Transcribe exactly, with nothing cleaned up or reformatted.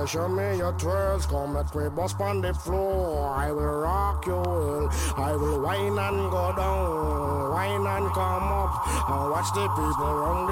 you show me your twirls, come let me bust on the floor. I will rock your world. I will whine and go down, whine and come up, and watch the people round